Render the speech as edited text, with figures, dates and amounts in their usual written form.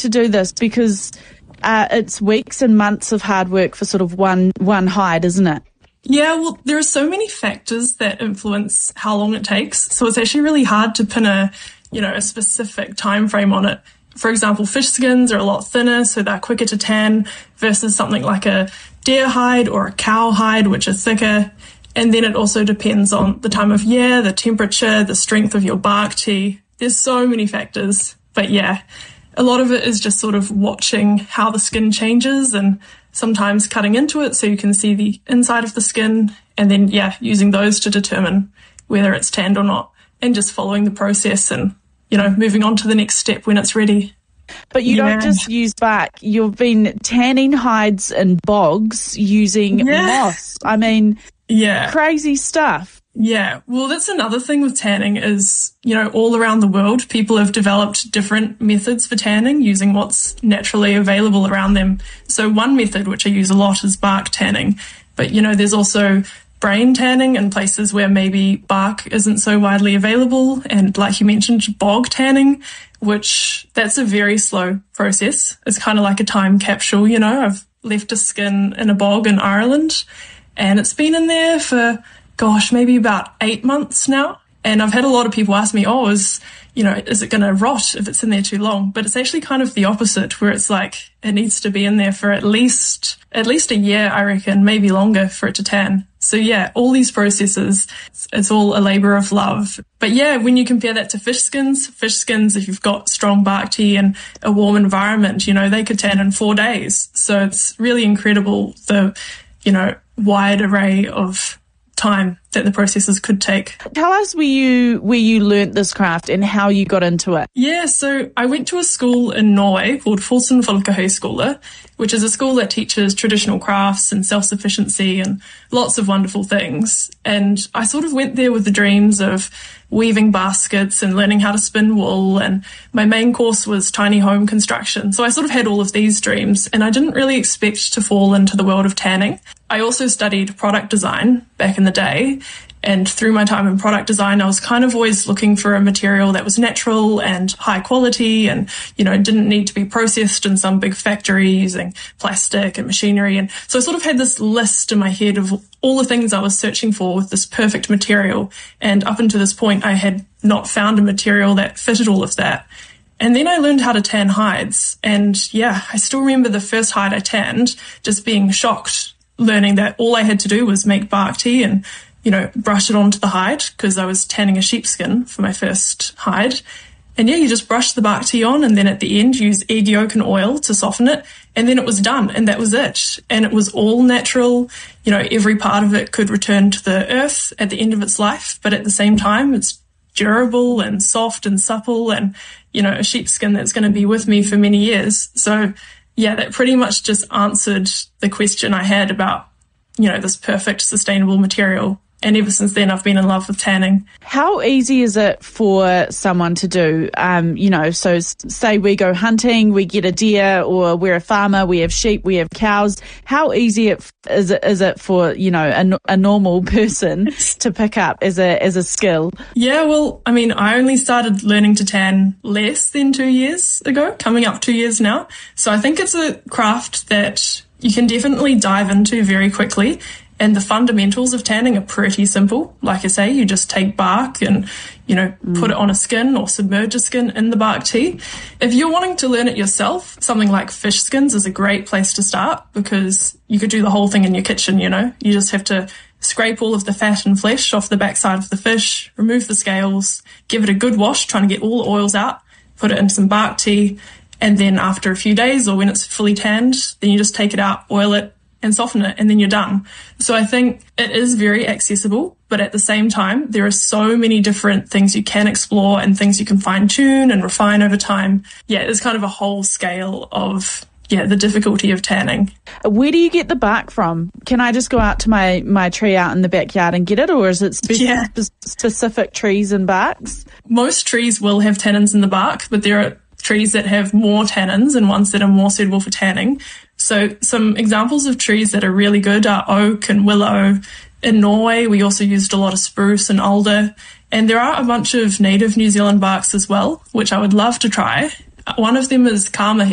to do this? Because it's weeks and months of hard work for sort of one hide, isn't it? Yeah, well, there are so many factors that influence how long it takes. So it's actually really hard to pin a specific time frame on it. For example, fish skins are a lot thinner, so they're quicker to tan versus something like a deer hide or a cow hide, which are thicker. And then it also depends on the time of year, the temperature, the strength of your bark tee. There's so many factors. But yeah, a lot of it is just sort of watching how the skin changes and sometimes cutting into it so you can see the inside of the skin, and then, using those to determine whether it's tanned or not, and just following the process and, moving on to the next step when it's ready. But you don't just use bark. You've been tanning hides in bogs using moss. I mean, crazy stuff. Yeah, well, that's another thing with tanning is, all around the world, people have developed different methods for tanning using what's naturally available around them. So one method, which I use a lot, is bark tanning. But, there's also brain tanning in places where maybe bark isn't so widely available. And like you mentioned, bog tanning, which that's a very slow process. It's kind of like a time capsule, I've left a skin in a bog in Ireland and it's been in there for maybe about 8 months now. And I've had a lot of people ask me, is it going to rot if it's in there too long? But it's actually kind of the opposite, where it's like it needs to be in there for at least a year, I reckon, maybe longer for it to tan. So yeah, all these processes, it's all a labor of love. But yeah, when you compare that to fish skins, if you've got strong bark tee and a warm environment, they could tan in 4 days. So it's really incredible the, wide array of time that the processes could take. Tell us where you learnt this craft and how you got into it. Yeah, so I went to a school in Norway called Fosen Folkehøyskole, which is a school that teaches traditional crafts and self-sufficiency and lots of wonderful things. And I sort of went there with the dreams of weaving baskets and learning how to spin wool, and my main course was tiny home construction. So I sort of had all of these dreams, and I didn't really expect to fall into the world of tanning. I also studied product design back in the day, and through my time in product design, I was kind of always looking for a material that was natural and high quality and, didn't need to be processed in some big factory using plastic and machinery. And so I sort of had this list in my head of all the things I was searching for with this perfect material. And up until this point, I had not found a material that fitted all of that. And then I learned how to tan hides. And I still remember the first hide I tanned, just being shocked, learning that all I had to do was make bark tee and brush it onto the hide, because I was tanning a sheepskin for my first hide. And you just brush the bark tee on, and then at the end use egg yolk and oil to soften it. And then it was done, and that was it. And it was all natural. Every part of it could return to the earth at the end of its life. But at the same time, it's durable and soft and supple and, a sheepskin that's going to be with me for many years. So that pretty much just answered the question I had about, this perfect sustainable material. And ever since then, I've been in love with tanning. How easy is it for someone to do? So say we go hunting, we get a deer, or we're a farmer, we have sheep, we have cows. How easy is it for, a normal person to pick up as a skill? Yeah, well, I only started learning to tan less than 2 years ago, coming up 2 years now. So I think it's a craft that you can definitely dive into very quickly. And the fundamentals of tanning are pretty simple. Like I say, you just take bark and, put it on a skin or submerge a skin in the bark tee. If you're wanting to learn it yourself, something like fish skins is a great place to start, because you could do the whole thing in your kitchen, You just have to scrape all of the fat and flesh off the backside of the fish, remove the scales, give it a good wash, trying to get all the oils out, put it in some bark tee, and then after a few days, or when it's fully tanned, then you just take it out, oil it, and soften it, and then you're done. So I think it is very accessible, but at the same time, there are so many different things you can explore and things you can fine tune and refine over time. Yeah, there's kind of a whole scale of the difficulty of tanning. Where do you get the bark from? Can I just go out to my tree out in the backyard and get it, or is it specific trees and barks? Most trees will have tannins in the bark, but there are trees that have more tannins and ones that are more suitable for tanning. So some examples of trees that are really good are oak and willow. In Norway, we also used a lot of spruce and alder. And there are a bunch of native New Zealand barks as well, which I would love to try. One of them is Karma